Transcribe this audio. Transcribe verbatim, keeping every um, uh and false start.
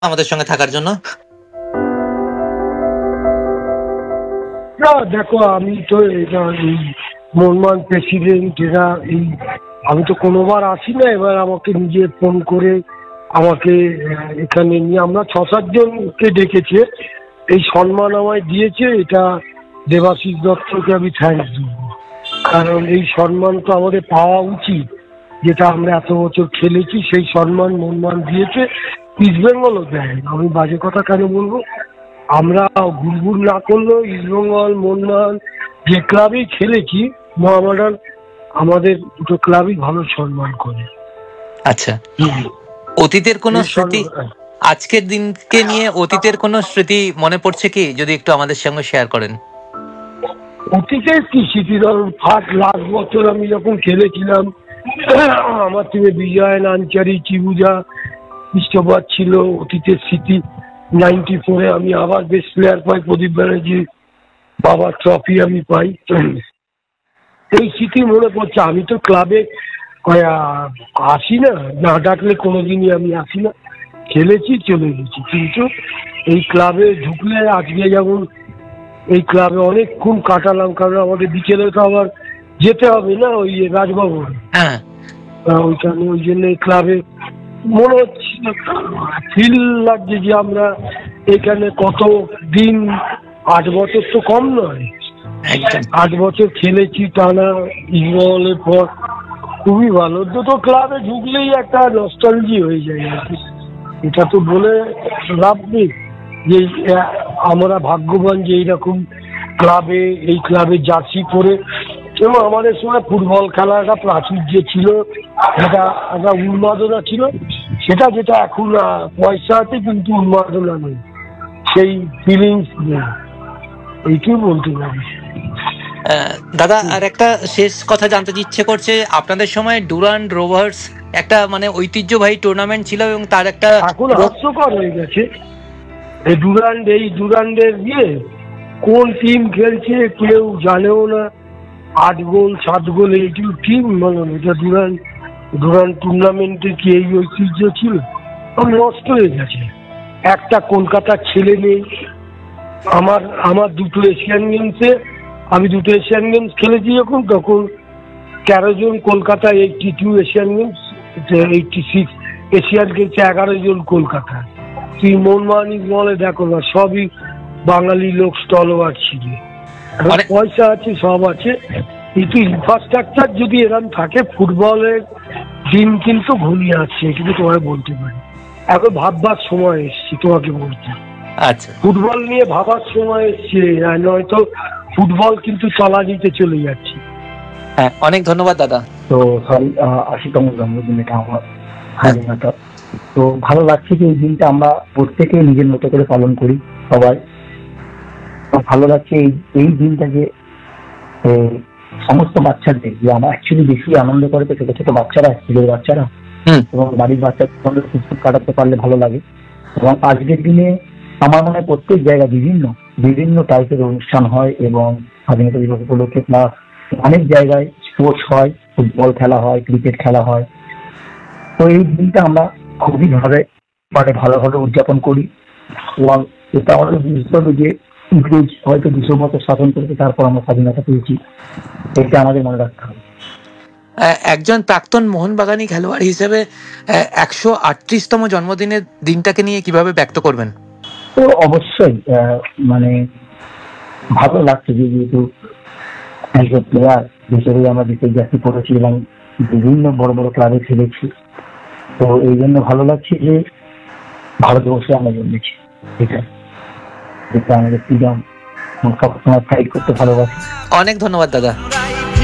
আমাদের সঙ্গে থাকার জন্য। না দেখো, আমি তো এটা এই মোহনবাগান প্রেসিডেন্ট, এরা এই আমি তো কোনোবার আসি না, এবার আমাকে নিজে ফোন করে আমাকে আহ, এখানে নিয়ে আমরা ছ সাতজনকে ডেকেছে, এই সম্মান আমায় দিয়েছে। এটা দেবাশিস দত্তকে আমি থ্যাঙ্কস দেবো, কারণ এই সম্মান তো আমাদের পাওয়া উচিত, যেটা আমরা এত বছর খেলেছি সেই সম্মান মোহনবাগান দিয়েছে, ইস্ট বেঙ্গলও দেয়। আমি বাজে কথা কেন বলবো? আমরা গুড়গুড় না করলেও ইস্টবেঙ্গল, মোহনবাগান যে ক্লাবেই খেলেছি, মোহামেডান আমাদের দুটো ক্লাবই ভালো সম্মান করে। আচ্ছা, অতীতের কোনো স্মৃতি, আজকের দিনকে নিয়ে অতীতের কোনো স্মৃতি মনে পড়ছে কি, যদি একটু আমাদের সঙ্গে শেয়ার করেন? অতীতের কি স্মৃতি? ধরুন ফার্স্ট লাস্ট বছর আমি যখন খেলেছিলাম, আমার টিমে বিজয়, নানচারি, চিবুজা, কৃষ্ণপাত ছিল। অতীতের স্মৃতি। নাইনটি ফোরে আমি আবার বেস্ট প্লেয়ার পাই, প্রদীপ ব্যানার্জি বাবার ট্রফি আমি পাই। এই স্মৃতি মনে পড়ছে। আমি তো ক্লাবে আহ, আসি না, না ডাকলে কোনোদিনই আমি আসি না। খেলেছি, চলে গেছি, কিন্তু এই ক্লাবে ঢুকলে আজকে যেমন এই ক্লাবে অনেকক্ষণ কাটালাম, কারণ আমাদের বিকেলে তো আবার যেতে হবে না ওই রাজভবন, হ্যাঁ, ওইখানে। ওই জন্য এই ক্লাবে মনে হচ্ছে, ফিল লাগছে যে আমরা এখানে কত দিন, আট বছর তো কম নয়, একদম। আট বছর খেলেছি টানা ইস্টবেঙ্গলের পর। খুবই ভালো। দুটো ক্লাবে ঢুকলেই একটা নস্টালজি হয়ে যায় আর কি। এটা তো বলে লাভ নেই যে আহ, আমরা ভাগ্যবান যে এইরকম ক্লাবে, এই ক্লাবে জার্সি পরে। এবং আমাদের সময় ফুটবল খেলাটা প্রাচুর্য ছিল, এটা একটা উন্মাদনা ছিল, সেটা যেটা এখন আহ, পয়সা আছে কিন্তু উন্মাদনা নেই, সেই ফিলিংস নেই। এইটাই বলতে পারি। আহ, দাদা, আর একটা শেষ কথা জানতে ইচ্ছে করছে, আপনাদের সময় ডুরান্ড রোভার্স একটা মানে ঐতিহ্যবাহী টুর্নামেন্ট ছিল এবং তার একটা এখন হাস্যকর হয়ে গেছে এই ডুরান্ড, এই ডুরান্ডের ইয়ে কোন টিম খেলছে কেউ জানেও না। আট গোল সাত গোল এইটি টিম বলো না, এটা ডুরান্ড ডুরান্ড টুর্নামেন্টে কি এই ঐতিহ্য ছিল? সব নষ্ট হয়ে গেছে। একটা কলকাতার ছেলে নেই। আমার আমার দুটো এশিয়ান গেমসে, আমি দুটো এশিয়ান গেমস খেলেছি যখন, তখন তেরো জন Kolkata, eighty two Asian games, eighty six Asian গেমসে এগারো জন কলকাতা। তুই মোহনবাগান বলে দেখো না, সবই বাঙালি লোক, স্টলওয়ার্ড ছিল। এখন অনেক- পয়সা আছে, সব আছে, কিন্তু ইনফ্রাস্ট্রাকচার যদি এরকম থাকে, ফুটবলের দিন কিন্তু ঘনিয়ে আসছে, কিন্তু তোমায় বলতে পারি। এখন ভাববার সময় এসছে তোমাকে বলতে। আচ্ছা, ফুটবল নিয়ে ভাবার সময় এসছে, আর নয়তো ফুটবল কিন্তু তলানিতে চলে যাচ্ছে। হ্যাঁ, অনেক ধন্যবাদ দাদা। তো সরি, আশিতম জন্মদিন এটা আমার স্বাধীনতা। তো ভালো লাগছে যে এই দিনটা আমরা প্রত্যেকে নিজের মতো করে পালন করি সবাই। তো ভালো লাগছে এই এই দিনটা যে এ, সমস্ত বাচ্চাদের, যে আমরা অ্যাকচুয়ালি বেশি আনন্দ করে তো ছোট ছোট বাচ্চারা, স্কুলের বাচ্চারা হুম। এবং বাড়ির বাচ্চাদের সঙ্গে সুস্থ কাটাতে পারলে ভালো লাগে। এবং আজকের দিনে আমার মনে হয় প্রত্যেক জায়গায় বিভিন্ন বিভিন্ন টাইপের অনুষ্ঠান হয়, এবং স্বাধীনতা দিবস উপলক্ষে প্লাস অনেক জায়গায় স্পোর্টস হয়, ফুটবল খেলা হয়, ক্রিকেট খেলা হয়। তো এই দিনটা আমরা খুবই ভাবে মানে ভালোভাবে উদযাপন করি। এবং এটা আমাদের বুঝতে হবে যে ইংরেজ হয়তো দুশো বছর শাসন করেছে, তারপর আমরা স্বাধীনতা পেয়েছি, এটা আমাদের মনে রাখতে হবে। আহ, একজন প্রাক্তন মোহনবাগানী খেলোয়াড় হিসেবে আহ, একশো আটত্রিশতম জন্মদিনের দিনটাকে নিয়ে কিভাবে ব্যক্ত করবেন? তো অবশ্যই আহ, মানে ভালো লাগছে যে যেহেতু একজন প্লেয়ার হিসেবে আমরা দেশের জার্সি পড়েছি এবং বিভিন্ন বড় বড় ক্লাবে খেলেছি। তো এই জন্য ভালো লাগছে যে ভারতবর্ষে আমরা জন্মেছি, এটা যেটা আমাদের ফ্রিডম সবসময় ফাইট করতে ভালোবাসি। অনেক ধন্যবাদ দাদা।